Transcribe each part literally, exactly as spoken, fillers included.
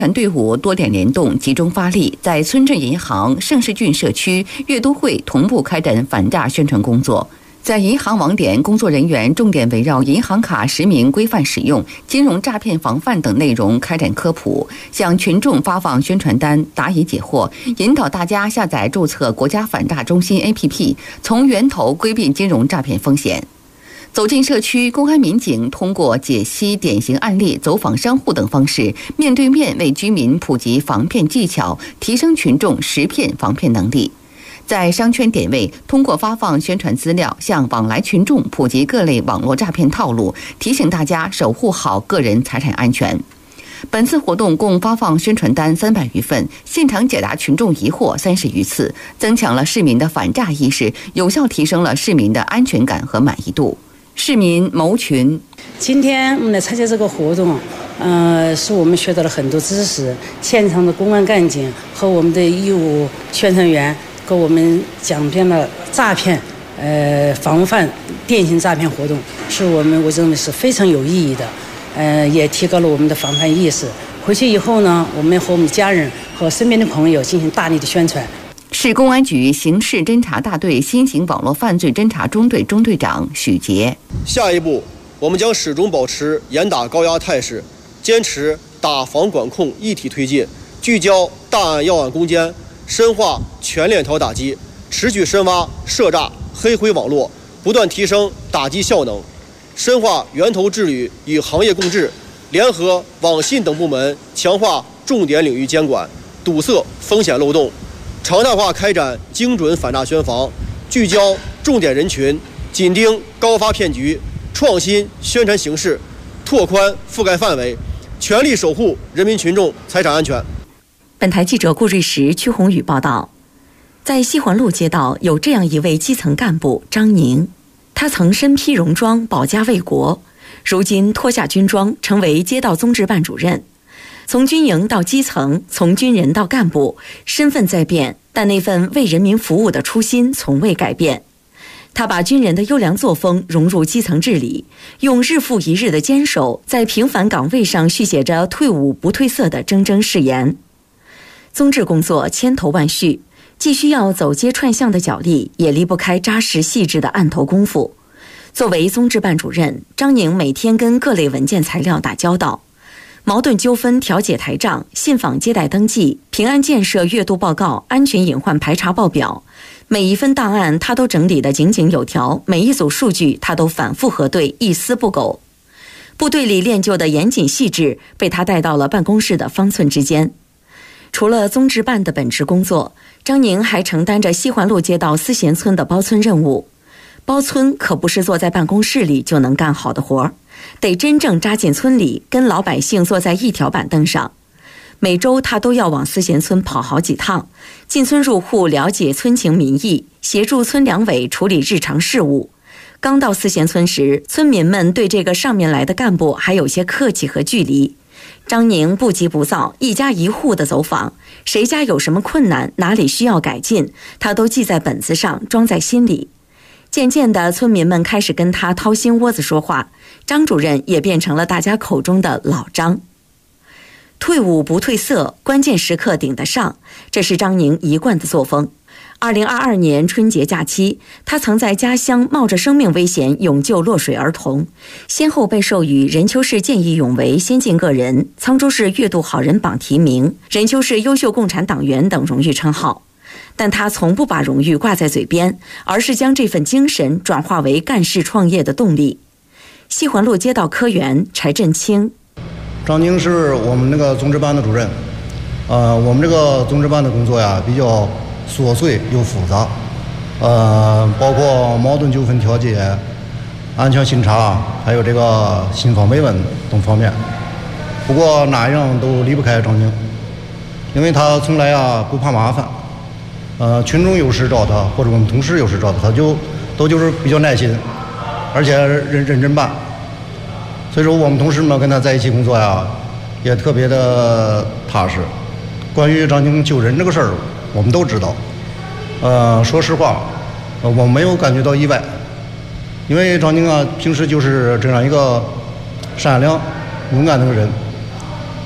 团队伍多点联动，集中发力，在村镇银行、盛世郡社区、粤都会同步开展反诈宣传工作。在银行网点，工作人员重点围绕银行卡实名规范使用、金融诈骗防范等内容开展科普，向群众发放宣传单，答疑解惑，引导大家下载注册国家反诈中心 A P P， 从源头规避金融诈骗风险。走进社区，公安民警通过解析典型案例、走访商户等方式，面对面为居民普及防骗技巧，提升群众识骗防骗能力。在商圈点位，通过发放宣传资料，向往来群众普及各类网络诈骗套路，提醒大家守护好个人财产安全。本次活动共发放宣传单三百余份，现场解答群众疑惑三十余次，增强了市民的反诈意识，有效提升了市民的安全感和满意度。市民谋群， 今天我们来参加这个活动，呃，是我们学到了很多知识。现场的公安干警和我们的义务宣传员给我们讲遍了诈骗，呃，防范电信诈骗活动，是我们我认为是非常有意义的，呃，也提高了我们的防范意识。回去以后呢，我们和我们家人和身边的朋友进行大力的宣传。 市公安局刑事侦查大队新型网络犯罪侦查中队中队长许杰。 下一步，我们将始终保持严打高压态势，坚持打防管控一体推进，聚焦大案要案攻坚，深化全链条打击，持续深挖涉诈黑灰网络，不断提升打击效能，深化源头治理与行业共治，联合网信等部门强化重点领域监管，堵塞风险漏洞，常态化开展精准反诈宣防，聚焦重点人群，紧盯高发骗局，创新宣传形式，拓宽覆盖范围，全力守护人民群众财产安全。 本台记者顾瑞石、屈宏宇报道。在西环路街道有这样一位基层干部张宁，他曾身披戎装保家卫国，如今脱下军装成为街道综治办主任。从军营到基层，从军人到干部，身份在变，但那份为人民服务的初心从未改变。他把军人的优良作风融入基层治理，用日复一日的坚守，在平凡岗位上续写着退伍不褪色的铮铮誓言。综治工作千头万绪，既需要走街串巷的脚力，也离不开扎实细致的案头功夫。作为综治办主任，张宁每天跟各类文件材料打交道，矛盾纠纷调解台账、信访接待登记、平安建设月度报告、安全隐患排查报表，每一份档案他都整理得井井有条，每一组数据他都反复核对，一丝不苟。部队里练就的严谨细致被他带到了办公室的方寸之间。除了综治办的本职工作，张宁还承担着西环路街道思贤村的包村任务。包村可不是坐在办公室里就能干好的活儿，得真正扎进村里，跟老百姓坐在一条板凳上。每周他都要往思贤村跑好几趟，进村入户了解村情民意，协助村两委处理日常事务。刚到思贤村时，村民们对这个上面来的干部还有些客气和距离。张宁不急不躁，一家一户的走访，谁家有什么困难，哪里需要改进，他都记在本子上，装在心里。渐渐的，村民们开始跟他掏心窝子说话，张主任也变成了大家口中的老张。退伍不褪色，关键时刻顶得上，这是张宁一贯的作风。二零二二年春节假期，他曾在家乡冒着生命危险勇救落水儿童，先后被授予任丘市见义勇为先进个人、沧州市月度好人榜提名、任丘市优秀共产党员等荣誉称号。但他从不把荣誉挂在嘴边，而是将这份精神转化为干事创业的动力。西环路街道科员柴振清， 张宁是我们那个综治办的主任，呃，我们这个综治办的工作呀比较琐碎又复杂，呃，包括矛盾纠纷调解、安全巡查，还有这个信访慰问等方面。不过哪一样都离不开张宁，因为他从来啊不怕麻烦。呃，群众有事找他，或者我们同事有事找他，他就都就是比较耐心，而且认认真办。所以说我们同事们跟他在一起工作呀，也特别的踏实。关于张宁救人这个事儿，我们都知道。呃，说实话，呃，我没有感觉到意外，因为张宁啊，平时就是这样一个善良、勇敢的人，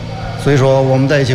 所以说我们在一起